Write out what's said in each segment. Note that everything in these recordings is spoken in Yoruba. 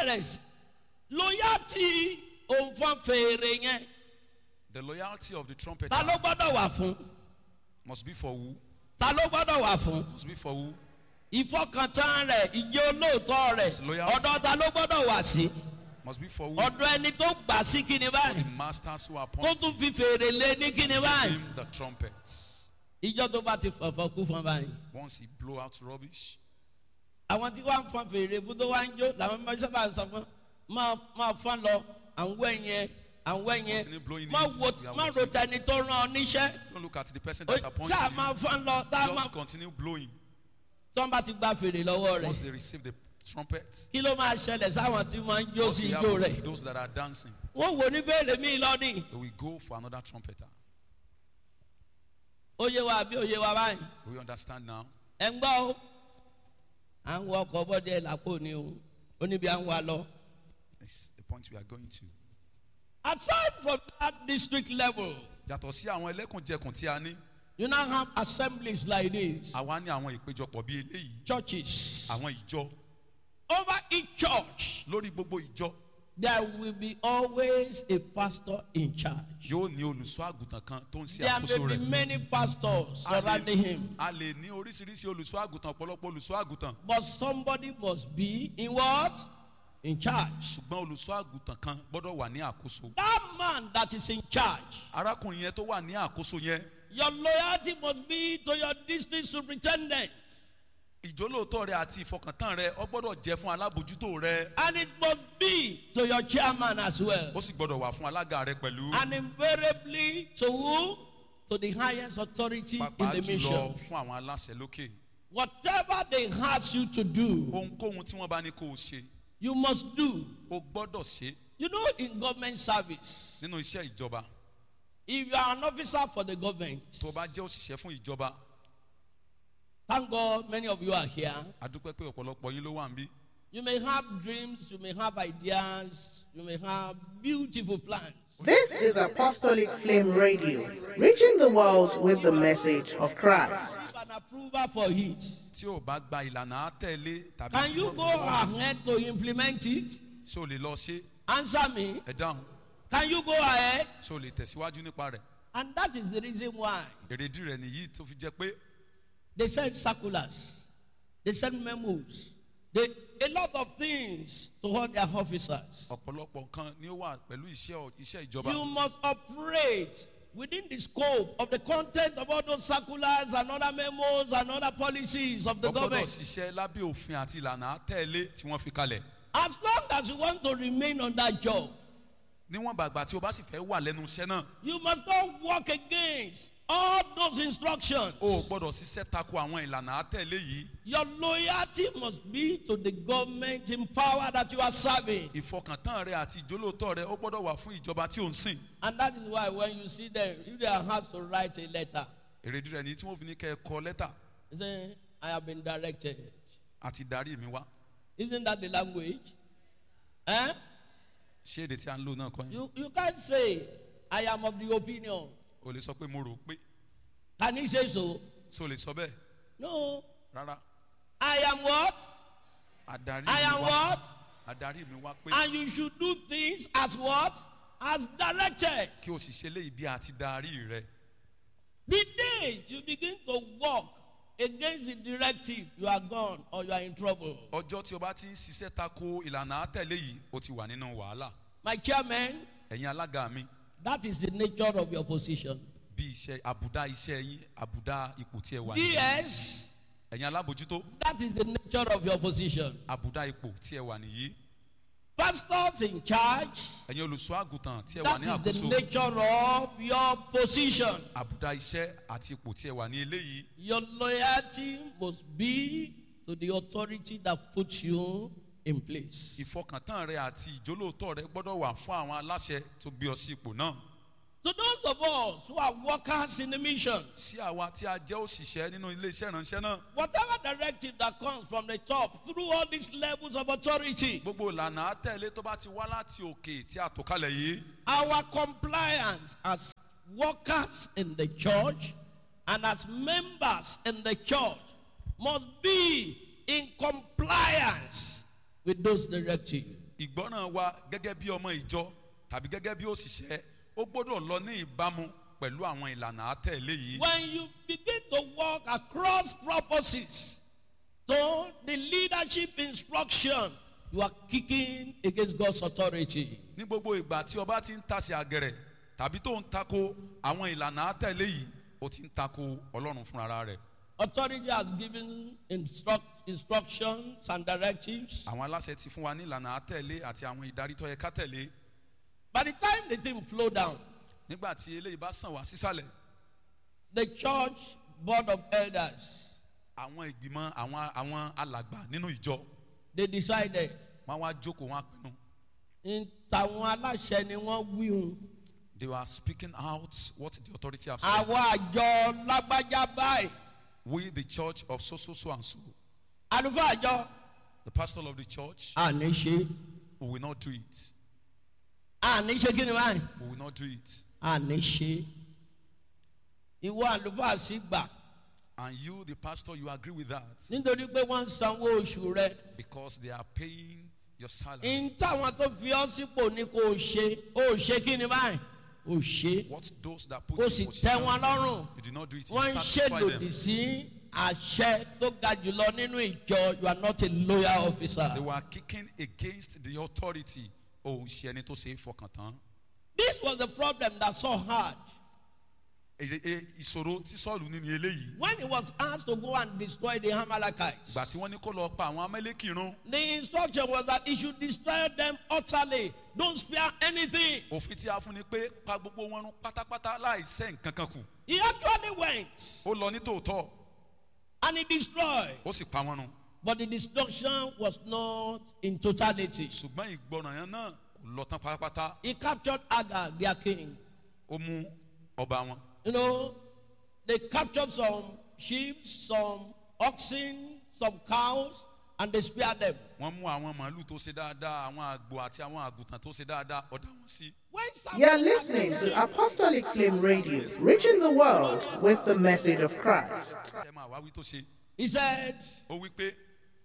bẹ̀rẹ̀ sí loyalty òun fọ́n fèrè yẹn. The loyalty of the trumpeter Ta ló gbọ́dọ̀ wà fún? must be for who? Ta ló gbọ́dọ̀ wà fún? Must be for who? Ìfọkàntán rẹ̀, ìjẹ́ olóòótọ́ rẹ̀, Loyalty. ọ̀dọ̀ ta ló gbọ́dọ̀ wà sí? Must be for who? Ọ̀dọ̀ ẹni tó gbà sí kíni The báyìí, masters who tó appoint tún fi fèrè lé ní kíni báyìí. him the trumpets. Ìjọ tó bá ti fọ̀fọ̀ kú fún báyìí. Once he blow out rubbish, Àwọn tí wọ́n ń fọn fèrè fún tó wá ń jó làwọn máa sábà sọ fún máa fọn lọ àwọn ẹ̀yẹn continue blowing má it. We are ro watching. tẹni tó rán ọ níṣẹ́. Don't look at the person that appoints Ṣáà you. máa fọn lọ tá a máa Just continue blowing. tí wọ́n bá ti gba fèrè lọ́wọ́ Once rẹ̀. they receive the trumpet, Kí ló máa ṣẹlẹ̀ sáwọn tí wọ́n ń jó what sí will ijó happen rẹ̀? to those that are dancing? Wọ́n wò ní fèrè míì lọ́nìí. They will go for another trumpeter. Ó yé wa àbí ó yé wa báyìí? We understand now. Ẹ ń gbọ́ o. À ń wọ ọkọ̀ bọ́dẹ làpò ni o. Ó níbi à ń wa lọ. It's the point we are going to. Aside from that district level, Yàtọ̀ sí àwọn ẹlẹ́kùnjẹkùn tí a ní, you now have assemblies like this, àwa ní àwọn ìpéjọpọ̀ bíi eléyìí, churches. àwọn ìjọ. Over each church, Lórí gbogbo ìjọ, there will be always a pastor in charge. yóò ní olùṣọ́ àgùntàn kan tó ń ṣe There àkóso may be rẹ̀. many pastors surrounding him, A lè ní oríṣiríṣi olùṣọ́ àgùntàn, ọ̀pọ̀lọpọ̀ olùṣọ́ àgùntàn. but somebody must be in what? In charge. Ṣùgbọ́n olùṣọ́ àgùntàn kan gbọ́dọ̀ wà ní àkóso. That man that is in charge, Arákùnrin yẹn tó wà ní àkóso yẹn, your loyalty must be to your district superintendent, ìjólóòtọ́ rẹ àti ìfọkàntán rẹ ó gbọ́dọ̀ jẹ́ fún alábòjútó rẹ. and it must be to your chairman as well, Ó sì gbọ́dọ̀ wà fún alága rẹ pẹ̀lú. and invariably to who? To the highest authority in Pàápàá the jùlọ mission. fún àwọn aláṣẹ lókè. Whatever they ask you to do, Ohunkóhun tí wọ́n bá ní kó o ṣe, you must do. o gbọ́dọ̀ ṣe You know, in government service, nínú iṣẹ́ ìjọba. if you are an officer for the government, Tó o bá jẹ́ òṣìṣẹ́ fún ìjọba, thank God many of you are here. a dúpẹ́ pé ọ̀pọ̀lọpọ̀ yín ló wà níbí. You may have dreams, you may have ideas, you may have beautiful plans. This is Apostolic Flame Radio, reaching the world with the message of Christ. Have an approval for it. Tí o bá gba ìlànà àtẹ̀lé tàbí Can tí you wọ́n go fi wọ́n, ahead to implement it? ṣé o lè lọ ṣe? Answer me. Ẹ dáhùn. Can you go ahead? Ṣé o lè tẹ̀síwájú nípa rẹ̀? And that is the reason why Èrèdí rẹ̀ nìyí tó fi jẹ́ pé they send circulars, they send memos, a lot of things to all their officers. ọ̀pọ̀lọpọ̀ nǹkan ni ó wà pẹ̀lú iṣẹ́ ìjọba. You must operate within the scope of the content of all those circulars and other memos and other policies of the O gbọ́dọ̀ government. ṣiṣẹ́ lábẹ́ òfin àti ìlànà àtẹ̀lé tí wọ́n fi kalẹ̀. As long as you want to remain on that job, Níwọ̀n bàgbà tí o bá sì fẹ́ wà lẹ́nu iṣẹ́ náà, you must not work against all those instructions. o ò gbọ́dọ̀ ṣiṣẹ́ tako àwọn ìlànà àtẹ̀lé yìí. Your loyalty must be to the government in power that you are serving. Ìfọkàntán rẹ àti ìjólóòtọ́ rẹ ó gbọ́dọ̀ wà fún ìjọba tí ò ń sìn. And that is why when you see them, if they are asked to write a letter, Èrèdí rẹ̀ nìyí tí wọ́n fi ní kẹ́ ẹ kọ lẹ́tà they say, I have been directed. àti darí mi wá. Isn't that the language? Eh? Ṣé èdè tí a ń lò náà kọ́ yẹn? You can't say, I am of the opinion. O lè sọ pé mo rò pé. Can he say so? Ṣé o lè sọ bẹ́ẹ̀? No. Rárá. I am what? Adarí I am mi wá. what? Adarí mi wá pé And you should do things as what? As directed. kí o sì ṣe léyìí bí àti darí rẹ. The day you begin to walk against the directive, you are gone or you are in trouble. Ọjọ́ tí o bá ti ń ṣiṣẹ́ tako ìlànà àtẹ̀lé yìí, o ti wà nínú wàhálà. My chairman, Ẹ̀yin alága mi, that is the nature of your position. bí àbùdá iṣẹ́ yín, àbùdá ipò tí ẹ wà nìyí. DS, Ẹ̀yin alábòjútó, that is the nature of your position. àbùdá ipò tí ẹ wà nìyí. Pastors in charge, Ẹ̀yin olùṣọ́ àgùntàn tí ẹ that wà ní is the àkóso, nature of your position. àbùdá iṣẹ́ àti ipò tí ẹ wà ní eléyìí. Your loyalty must be to the authority that puts you in place. Ìfọkàntán rẹ àti ìjólóòtọ́ rẹ gbọ́dọ̀ wà fún àwọn aláṣẹ tó gbé ọ sí ipò náà. To those of us who are workers in the mission, Sí àwa tí a jẹ́ òṣìṣẹ́ nínú ilé iṣẹ́ ìránṣẹ́ náà, whatever directive that comes from the top through all these levels of authority, gbogbo ìlànà àtẹ̀lé tó bá ti wá láti òkè tí a tò kalẹ̀ yìí, our compliance as workers in the church and as members in the church must be in compliance with those directives. ìgbọ́ràn wa gẹ́gẹ́ bí ọmọ ìjọ tàbí gẹ́gẹ́ bí òṣìṣẹ́ ó gbọ́dọ̀ lọ ní ìbámu pẹ̀lú àwọn ìlànà àtẹ̀lé yìí. When you begin to walk across purposes to the leadership instruction, you are kicking against God's authority. Ní gbogbo ìgbà tí ọba ti ń tasẹ̀ àgẹ̀rẹ̀ tàbí tó ń tako àwọn ìlànà àtẹ̀lé yìí, ó ti ń tako Ọlọ́run fúnra rẹ̀. Authority has given instructions and directives. Àwọn aláṣẹ ti fún wa ní ìlànà àtẹ̀lé àti àwọn ìdarí tó yẹ ká tẹ̀lé. By the time the thing flow down, Nígbà tí eléyìí bá sàn wá sísàlẹ̀, the church board of elders, àwọn ìgbìmọ̀ àwọn alàgbà nínú ìjọ they decided wọ́n wá jókòó wọ́n á pinnu. in tàwọn aláṣẹ ni wọ́n wíhun. They were speaking out what the authority have said. Àwọn àjọ lágbájá báyìí. We, the church of so and so, Àlùfáà àjọ. the pastor of the church, Àní ṣe. we will not do it. Àní ṣe kí ni báyìí? We will not do it. Àní ṣe. Ìwọ àlùfáà sì gbà. And you, the pastor, you agree with that Nítorí pé wọ́n ń sanwó oṣù rẹ. because they are paying your salary. In táwọn tó fi ọ́ sípò ní kò ṣe. Ó ṣe kí ni báyìí? Ó ṣe. What those that put Kò you sì in tẹ́ wọn position, lọ́rùn. you did not do it. You Wọ́n ń satisfy ṣèlòdì them. sí àṣẹ tó ga jùlọ nínú ìjọ. You are not a loyal officer. They were kicking against the authority. Oh, ṣe ẹni tó ṣe é fọkàn tán. This was the problem that Saul had. Ìṣòro tí Sọ́ọ̀lù ní ni eléyìí. When he was asked to go and destroy the Amalekites, Ìgbà tí wọ́n ní kó lọ pa àwọn Amẹ́lékì run. the instruction was that he should destroy them utterly. Don't spare anything. Òfin tí a fún ni pé pa gbogbo wọn run pátápátá láì ṣẹ́ nǹkan kan kù. He actually went Ó lọ ní tòótọ́, and he destroyed. ó sì pa wọn run. But the destruction was not in totality. Ṣùgbọ́n ìgbọràn yẹn náà kò lọ tán pátápátá. He captured Agag, their king. Ó mú ọba wọn. You know, they captured some sheep, some oxen, some cows, and they spared them. Wọ́n mú àwọn màálù tó ṣe dáadáa, àwọn àgbò àti àwọn àgùntàn tó ṣe dáadáa, ọ̀dà wọn sí. When You're listening to Apostolic Flame Radio, reaching the world with the message of Christ. Ṣé máa wá wí tó ṣe? he said, Ó wí pé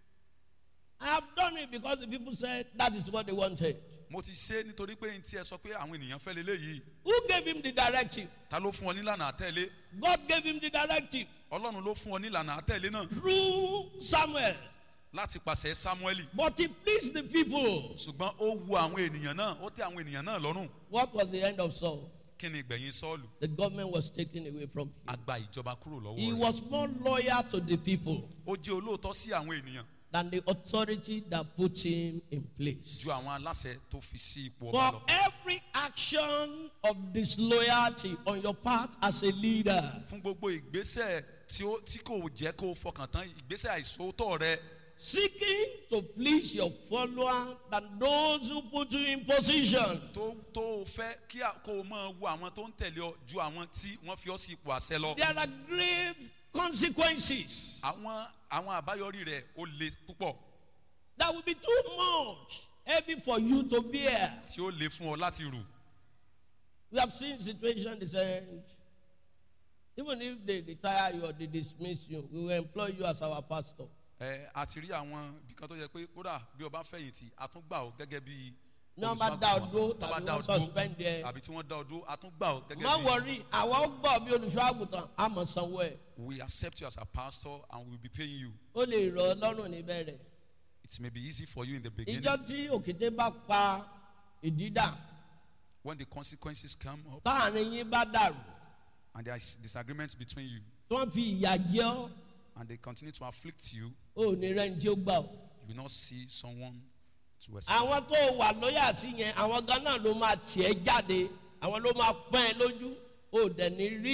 I have done it because the people said that is what they wanted. mo ti ṣe nítorí pé n tí ẹ sọ pé àwọn ènìyàn fẹ́ leléyìí. Who gave him the directive? Ta ló fún ọ nílànà àtẹ̀lé? God gave him the directive Ọlọ́run ló fún ọ nílànà àtẹ̀lé náà through Samuel. láti pàṣẹ Sámúẹ́lì. But he pleased the people. Ṣùgbọ́n ó wu àwọn ènìyàn náà, ó tẹ́ àwọn ènìyàn náà lọ́rùn. What was the end of Saul? Kí ni ìgbẹ̀yìn Sọ́ọ̀lù? The government was taken away from him. A gba ìjọba kúrò lọ́wọ́ He rẹ̀. was more loyal to the people Ó jẹ́ olóòótọ́ sí àwọn ènìyàn than the authority that put him in place. ju àwọn aláṣẹ tó fi sí ipò ọba For lọ. every action of disloyalty on your part as a leader, Fún gbogbo ìgbésẹ̀ tí kò jẹ́ kó o fọkàn tán, ìgbésẹ̀ àìsòótọ́ rẹ seeking to please your follower than those who put you in position. tó o fẹ́ kó o máa wo àwọn tó ń tẹ̀lé ọ ju àwọn tí wọ́n fi ọ́ sí ipò àṣẹ lọ. There are grave consequences Àwọn àbáyọrí rẹ̀ ó le púpọ̀ that will be too much heavy for you to bear. tí ó le fún ọ láti rù. We have seen situations they said, even if they retire you or they dismiss you, we will employ you as our pastor. A ti rí àwọn ibìkan tó yẹ pé kódà bí ọba fẹ̀yìntì a tún gbà ọ́ gẹ́gẹ́ bí Ní wọ́n bá dá ọ dúró tó bá tàbí dá ọ wọ́n suspend ẹ. àbí tí wọ́n dá ọ dúró a tún gbà ọ́ gẹ́gẹ́ Má bí. wọrí, àwa ó gbọ́ bí olùṣọ́ àgùntàn, a mọ̀ sanwó ẹ̀. We accept you as a pastor and we will be paying you. Ó lè rọ̀ ọ́ lọ́rùn níbẹ̀rẹ̀. It may be easy for you in the beginning. Ìjọ tí òkété bá pa ìdídà, When the consequences come up táàrin yín bá dàrú, and there is disagreement between you tí wọ́n fi ìyà jẹ ọ́, and they continue to afflict you, ó ní rẹ́ni tí ó gbà ọ́. you will not see someone to respect. Àwọn tó wà lóyà sí yẹn, àwọn gan náà ló máa tiẹ̀ jáde, àwọn ló máa pọ́n ẹ lójú, ó dẹ̀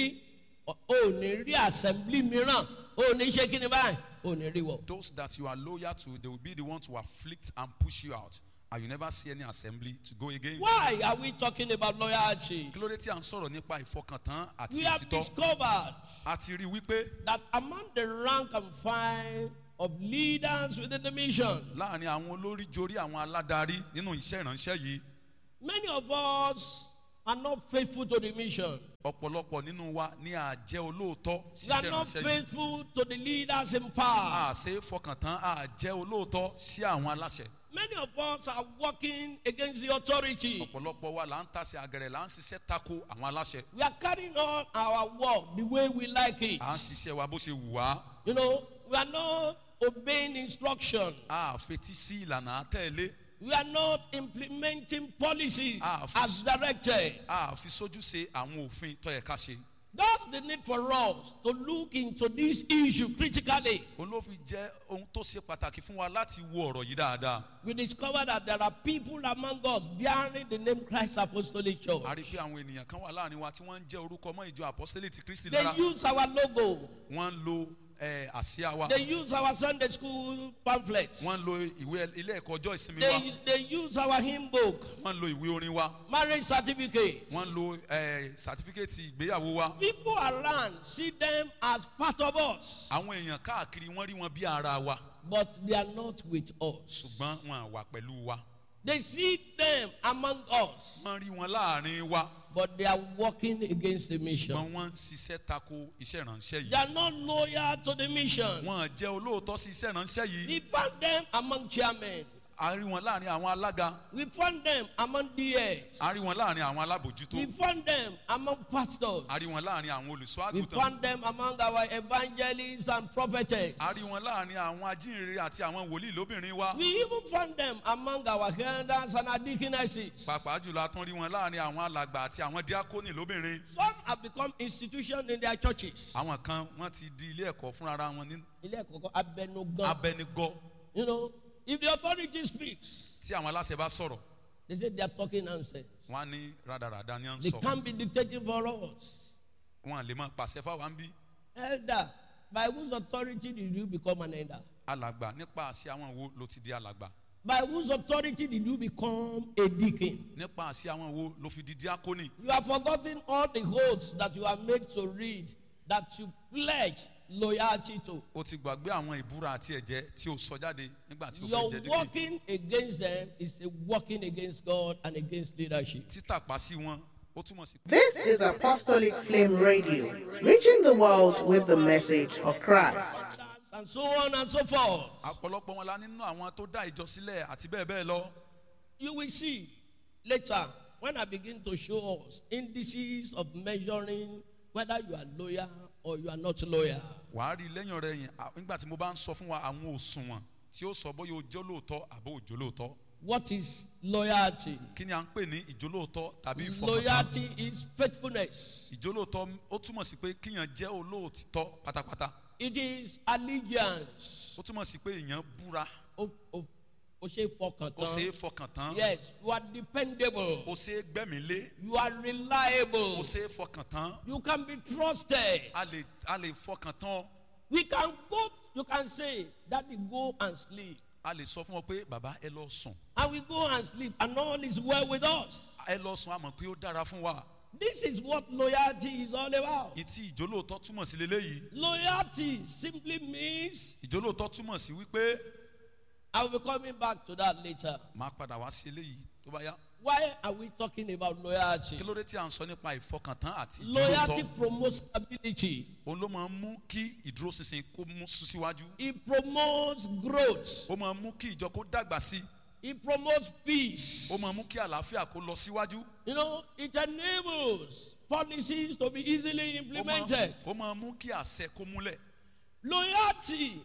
ní rí assembly mìíràn, ó ní ṣe kí ni báyìí, ó ní rí wọ̀. Those that you are loyal to, they will be the ones to afflict and push you out. And you never see any assembly to go again. Why are we talking about loyalty? Kí ló dé tí à ń sọ̀rọ̀ nípa ìfọkàntán àti We have òtítọ́? discovered A ti rí wípé that among the rank and file of leaders within the mission, láàrin àwọn olórí jorí àwọn aládarí nínú iṣẹ́ ìránṣẹ́ yìí, many of us are not faithful to the mission. ọ̀pọ̀lọpọ̀ nínú wa ní àjẹ́ olóòótọ́ sí We are iṣẹ́ not ìránṣẹ́ yìí. faithful to the leaders in power. A ṣe é fọkàntán, a jẹ́ olóòótọ́ sí àwọn aláṣẹ. Many of us are working against the authority. ọ̀pọ̀lọpọ̀ wa là ń tasẹ̀ àgẹ̀rẹ̀ là ń ṣiṣẹ́ tako àwọn aláṣẹ. We are carrying on our work the way we like it. à ń ṣiṣẹ́ wa bó ṣe wù wá. You know, we are not obeying instruction. a fetí sí ìlànà àtẹ̀lé. We are not implementing policies Ah, as directed. a fi sójú ṣe àwọn òfin tó yẹ ká ṣe. That's the need for us to look into this issue critically. òun ló fi jẹ́ ohun tó ṣe pàtàkì fún wa láti wo ọ̀rọ̀ yìí dáadáa. We discover that there are people among us bearing the name Christ Apostolic Church. a rí i pé àwọn ènìyàn kan wà láàrin wa tí wọ́n ń jẹ́ orúkọ mọ́ ìjọ apostolic ti Kristi They lára. use our logo. wọ́n ń lo àsíá wa. They use our Sunday school pamphlets. wọ́n ń lo ìwé ilé ẹ̀kọ́ ọjọ́ ìsinmi wa. They use our hymn book, wọ́n ń lo ìwé orin wa. marriage certificate. wọ́n ń lo sàtífíkẹ́tì ìgbéyàwó wa. People around see them as part of us, àwọn èèyàn káàkiri wọ́n rí wọn bí ara wa. but they are not with us. ṣùgbọ́n wọn wà pẹ̀lú wa. They see them among us, wọ́n rí wọn láàrin wa. but they are working against the mission. ṣùgbọ́n wọ́n ń ṣiṣẹ́ tako iṣẹ́ ìránṣẹ́ They yìí. are not loyal to the mission. wọ́n jẹ́ olóòótọ́ sí iṣẹ́ ìránṣẹ́ yìí. We found them among chairmen. a rí wọn láàrin àwọn alága. We found them among DAs. a rí wọn láàrin àwọn alábòjútó. We found them among pastors. a rí wọn láàrin àwọn olùṣọ́ We àgùntàn. found them among our evangelists and prophetess. a rí wọn láàrin àwọn ajínrere àti àwọn wòlíì lóbìnrin wa. We even found them among our elders and our deaconesses. pàápàá jùlọ a tún rí wọn láàrin àwọn alàgbà àti àwọn díákónì lóbìnrin. Some have become institutions in their churches. àwọn kan wọ́n ti di ilé ẹ̀kọ́ fúnra ara wọn ní Ilé ẹ̀kọ́ abẹnugan. abẹnigọ́. You know, if the authority speaks, tí àwọn aláṣẹ bá sọ̀rọ̀ they say they are talking nonsense. wọ́n á ní rádaràda ni à ń They sọ. can't be dictating for us. wọn lè máa pàṣẹ fáwọn bí. Elder, by whose authority did you become an elder? alàgbà nípa àṣẹ àwọn wo ló ti di alàgbà. By whose authority did you become a deacon? nípa àṣẹ àwọn wo ló fi di díákónì. You have forgotten all the oaths that you are made to read, that you pledge loyalty to. o ti gbàgbé àwọn ìbúra àti ẹ̀jẹ̀ tí o sọ jáde nígbà tí o fẹ́ Your jẹ díkì. working against them is a working against God and against leadership. títàpá sí wọn ó túmọ̀ sí. This is Apostolic Flame Radio, reaching the world with the message of Christ. And so on and so forth. ọ̀pọ̀lọpọ̀ wọn la nínú àwọn tó dá ìjọ sílẹ̀ àti bẹ́ẹ̀ bẹ́ẹ̀ lọ. You will see later when I begin to show us indices of measuring whether you are loyal or you are not loyal. wàá rí lẹ́yìn ọ̀rẹ́ yẹn nígbà tí mo bá ń sọ fún wa àwọn òṣùwọ̀n tí ó sọ bóyá o jẹ́ olóòótọ́ àbó òjò lóòótọ́. What is loyalty? kí ni à ń pè ní ìjólóòótọ́ tàbí ìfọkàntán. Loyalty is faithfulness. ìjólóòótọ́ ó túmọ̀ sí pé kíyàn jẹ́ olóòtítọ́ pátápátá. It is allegiance. ó túmọ̀ sí pé èèyàn búra. O ṣe fọkàn ó ṣe é tán. fọkàn tán. Yes, you are dependable. ó ṣe é gbẹ́mìí lé. You are reliable. ó ṣe é fọkàn tán. You can be trusted. a lè fọkàn tán. We can go, you can say, Daddy, go and sleep. a lè sọ fún ọ pé bàbá ẹ lọ sùn. And we go and sleep, and all is well with us. ẹ lọ sùn a mọ̀ pé ó dára fún wa. This is what loyalty is all about. ìtì ìjólóòótọ́ túmọ̀ sí leléyìí. Loyalty simply means, ìjólóòótọ́ túmọ̀ sí wípé I will be coming back to that later. máa padà wá sí eléyìí tó bá yá. Why are we talking about loyalty? kí ló dé tí à ń sọ nípa ìfọkàntán àti Loyalty ìjólóòótọ́. promotes stability. òun ló máa ń mú kí ìdúróṣinṣin kó mú sún síwájú. It promotes growth. ó máa ń mú kí ìjọ kó dàgbà sí. It promotes peace. ó máa ń mú kí àlàáfíà kó lọ síwájú. You know, it enables policies to be easily implemented. ó máa ń mú kí àṣẹ kó múlẹ̀. Loyalty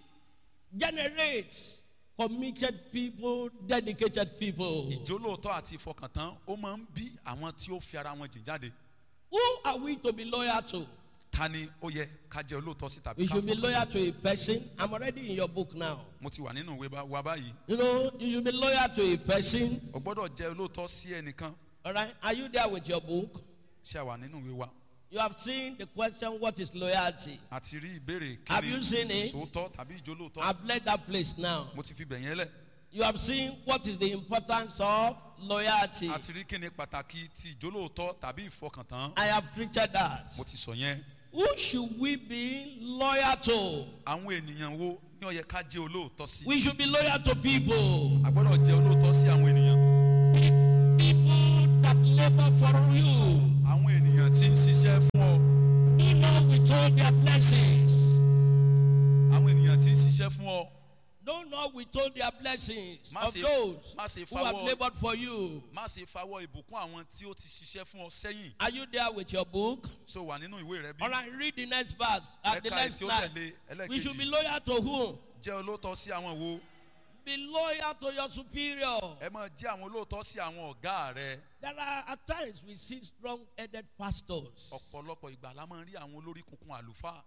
generates committed people, dedicated people. ìjólóòótọ́ àti ìfọkàntán ó máa ń bí àwọn tí ó fi ara wọn jìn jáde. Who are we to be loyal to? ta ni ó yẹ ká jẹ́ olóòótọ́ sí tàbí We ká should be fọkàn loyal tán? to a person. I'm already in your book now. mo ti wà nínú ìwé wa báyìí. You know, you should be loyal to a person. o gbọ́dọ̀ jẹ́ olóòótọ́ sí ẹnìkan. All right? Are you there with your book? ṣé a wà nínú ìwé wa. You have seen the question, what is loyalty? àti rí ìbéèrè Have you seen it? sòótọ́ tàbí ìjólóòótọ́. I've led that place now. mo ti fi bẹ̀yẹn lẹ̀. You have seen what is the importance of loyalty. àti rí kíni pàtàkì ti ìjólóòótọ́ tàbí ìfọkàntán. I have treated that. mo ti sọ yẹn. Who should we be loyal to? àwọn ènìyàn wo ni ó yẹ ká jẹ́ olóòótọ́ sí. We should be loyal to people. a gbọ́dọ̀ jẹ́ olóòótọ́ sí àwọn ènìyàn. People that labor for you. àwọn ènìyàn tí ń ṣiṣẹ́ fún ọ. People with all their blessings. àwọn ènìyàn tí ń ṣiṣẹ́ fún ọ. Do not withhold their blessings Má of ṣe- those má ṣe who have fawọ́- labored for you. má ṣe fawọ́ ìbùkún àwọn tí ó ti ṣiṣẹ́ fún ọ sẹ́yìn. Are you there with your book? So wà nínú ìwé rẹ bí. All right, read the next verse. At the Ẹ̀ka next èsì ó slide. tẹ̀lé We should be ẹlẹ́ẹ̀kejì. loyal to whom? Jẹ́ olóòótọ́ sí àwọn wo. Be loyal to your superior. Ẹ máa jẹ́ àwọn olóòótọ́ sí àwọn ọ̀gá rẹ. There are at times we see strong-headed pastors. Ọ̀pọ̀lọpọ̀ ìgbà la máa ń rí àwọn olórí kunkun àlùfáà.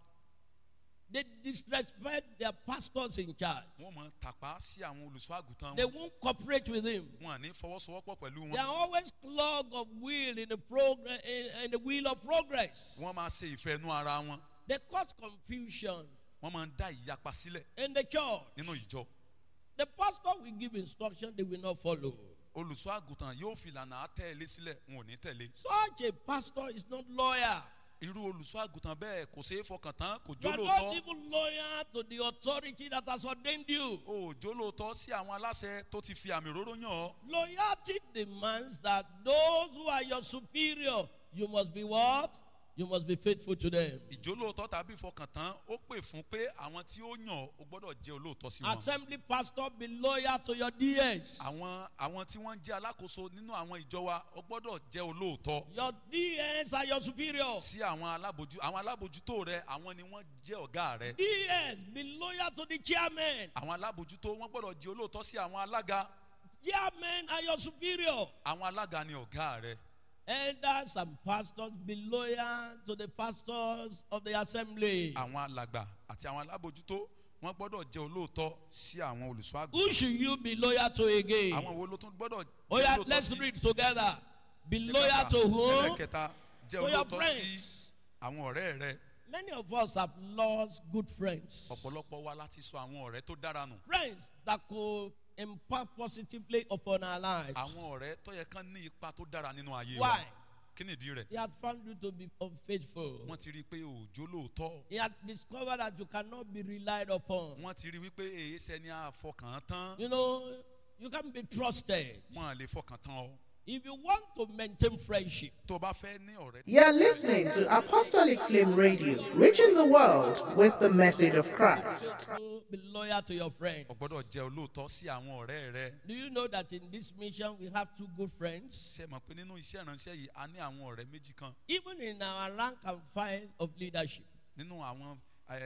They disrespect their pastors in charge. Wọ́n máa ń tàpá sí àwọn olùṣọ́ àgùntàn They wọn. won't cooperate with him. Wọn à ní fọwọ́sowọ́pọ̀ pẹ̀lú They are wọn. always clog of wheel in the progress in the wheel of progress. Wọ́n máa ṣe ìfẹ́ inú ara wọn. They cause confusion Wọ́n máa ń dá ìyapa sílẹ̀ in the church. nínú ìjọ. The pastor will give instruction, they will not follow. Olùṣọ́ àgùntàn yóò fi ìlànà àtẹ̀lé sílẹ̀, wọn ò ní tẹ̀lé. Such a pastor is not loyal. Irú olùṣọ́ àgùntàn bẹ́ẹ̀ kò ṣeé fọkàn tán, kò You are not jólóòtọ́. even loyal to the authority that has ordained you. O ò jólóòtọ́ sí àwọn aláṣẹ tó ti fi àmì òróró yàn ọ́. Loyalty demands that those who are your superior, you must be what? You must be faithful to them. Ìjólóòtọ́ tàbí ìfọkàntán ó pè fún pé àwọn tí ó yàn ó gbọ́dọ̀ jẹ́ olóòótọ́ sí wọn. Assembly pastor, be loyal to your DS. Àwọn tí wọ́n jẹ́ alákòóso nínú àwọn ìjọ wa ó gbọ́dọ̀ jẹ́ olóòótọ́ Your DS are your superior. sí àwọn alábòjútó rẹ, àwọn ni wọ́n jẹ́ ọ̀gá rẹ. DS, be loyal to the chairman. Àwọn alábòjútó wọ́n gbọ́dọ̀ jẹ́ olóòótọ́ sí àwọn alága. Chairmen are your superior. Àwọn alága ni ọ̀gá rẹ. Elders and pastors, be loyal to the pastors of the assembly. Àwọn alàgbà àti àwọn alábòjútó wọ́n gbọ́dọ̀ jẹ́ olóòótọ́ sí àwọn olùṣọ́ Who àgùntàn. should you be loyal to again? Àwọn wo ló tún gbọ́dọ̀ Oh jẹ́ yeah, olóòótọ́ let's sí? read together. Be loyal to whom? Ẹlẹ́kẹta, jẹ́ To your olóòótọ́ sí friends. àwọn ọ̀rẹ́ rẹ. Many of us have lost good friends. Ọ̀pọ̀lọpọ̀ wa láti sọ àwọn ọ̀rẹ́ tó dára nù. Friends that could impact positively upon our lives. Àwọn ọ̀rẹ́ tó yẹ kán ní ipa tó dára nínú ayé wa. Why? Kí nìdí rẹ̀? He had found you to be unfaithful. Wọ́n ti rí i pé òòjó lóòótọ́. He had discovered that you cannot be relied upon. Wọ́n ti rí i wípé èyí sẹ́ni àfọkàn tán. You know, you can't be trusted. Wọ́n à lè fọkàn tán ọ. If you want to maintain friendship, Tó o bá fẹ́ ní ọ̀rẹ́. You're listening to Apostolic Flame Radio, reaching the world with the message of Christ. so be loyal to your friend. O gbọ́dọ̀ jẹ́ olóòótọ́ sí àwọn ọ̀rẹ́ rẹ. Do you know that in this mission we have two good friends? Ṣé ẹ mọ̀ pé nínú iṣẹ́ ìránṣẹ́ yìí a ní àwọn ọ̀rẹ́ méjì kan Even in our rank and file of leadership, nínú àwọn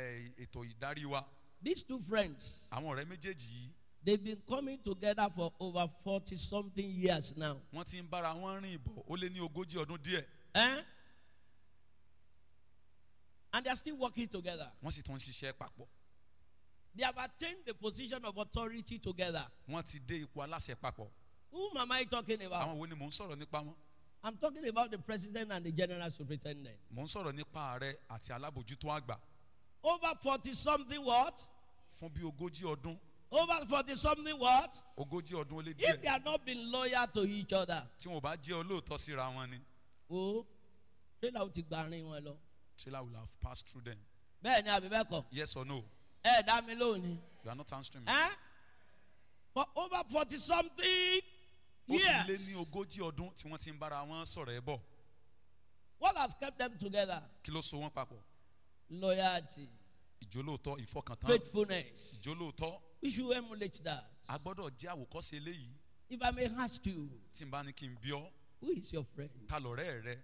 ètò ìdarí wa. these two friends, Àwọn ọ̀rẹ́ méjèèjì yìí they've been coming together for over 40-something years now. wọ́n ti ń bára wọn rìn bọ̀ ó lé ní 40 ọdún díẹ̀. Eh? And they are still working together. Wọ́n sì tún ń ṣiṣẹ́ papọ̀. They have attained the position of authority together. Wọ́n ti dé ipò aláṣẹ papọ̀. Whom am I talking about? Àwọn wo ni mò ń sọ̀rọ̀ nípa wọn? I'm talking about the president and the general superintendent. Mò ń sọ̀rọ̀ nípa ààrẹ àti alábòjútó àgbà. Over 40-something what? Fún bí 40 ọdún. Over 40-something what? 40 ọdún ó lé If they díẹ̀. are not being loyal to each other, Tí wọn ò bá jẹ́ olóòótọ́ síra wọn ni. oh, ṣé làwọn ti gbàrin wọn lọ? Trailer will have passed through them. Bẹ́ẹ̀ ni àbí bẹ́ẹ̀ kọ́? Yes or no? Ẹ dá mi lónìí. You are not answering me. Eh? For over 40-something Ó ti lé years, ní 40 ọdún tí wọ́n ti ń bára wọn sọ̀rọ̀ ẹ bọ̀. what has kept them together? Kí ló so wọ́n papọ̀? Loyalty, Ìjólóòótọ́, ìfọkàntán. faithfulness. Ìjólóòótọ́. We should emulate that. A gbọ́dọ̀ jẹ́ àwòkọ́ṣe eléyìí. If I may ask you, Tí n bá ní kí n bí ọ, who is your friend? ta lọ̀rẹ́ rẹ?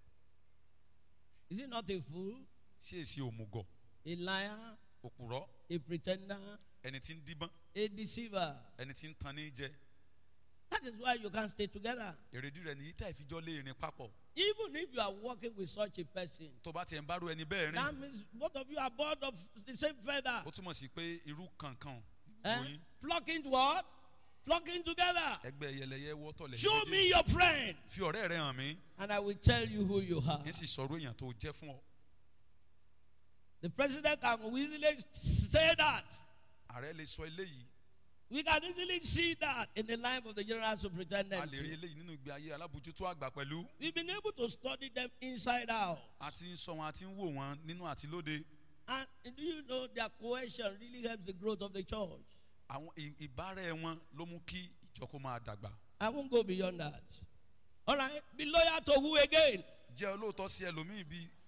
Is he not a fool, Ṣé èsì òmùgọ̀, a liar, òpùrọ́, a pretender, ẹni tí ń díbọ́n, a deceiver? ẹni tí ń tan ní jẹ? That is why you can't stay together. Èrèdí rẹ̀ nìyí tá ìfijọ́ lé irin papọ̀. Even if you are working with such a person, Tó bá tiẹ̀ ń bárò ẹni bẹ́ẹ̀ that rìn, means both of you are bored of the same feather. ó túmọ̀ sí pé irú kankan Eh? gbogbo yín. Flocking what? Flocking together. Ẹgbẹ́ yẹlẹyẹ wọ́tọ̀ lẹ́yìn Show me méjèèjì. your friend, Fi ọ̀rẹ́ rẹ hàn mí, and I will tell you who you are. ní sì sọ̀rọ̀ èèyàn tó jẹ́ fún ọ. The president can easily say that. Ààrẹ lè sọ eléyìí. We can easily see that in the life of the general A superintendent. lè rí eléyìí nínú ìgbé ayé alábòjútó àgbà pẹ̀lú. We've been able to study them inside out. A ti ń sọ wọn, a ti ń wò wọn nínú àti lóde. And do you know their cohesion really helps the growth of the church? Àwọn ìbára ẹ̀ wọn ló mú kí ìjọ kó máa dàgbà. I won't go beyond that. All right, be loyal to who again? Jẹ́ olóòótọ́ sí ẹlòmíì bíi